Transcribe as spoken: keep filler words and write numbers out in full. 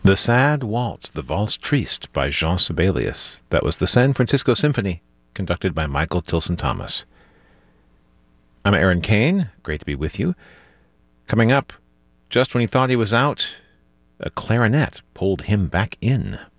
The Sad Waltz, the Valse Triste by Jean Sibelius. That was the San Francisco Symphony, conducted by Michael Tilson Thomas. I'm Aaron Kane. Great to be with you. Coming up, just when he thought he was out, a clarinet pulled him back in.